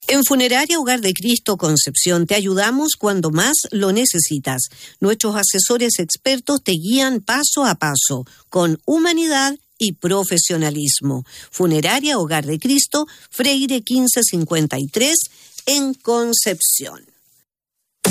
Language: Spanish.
En Funeraria Hogar de Cristo Concepción te ayudamos cuando más lo necesitas. Nuestros asesores expertos te guían paso a paso, con humanidad y profesionalismo. Funeraria Hogar de Cristo, Freire 1553, en Concepción.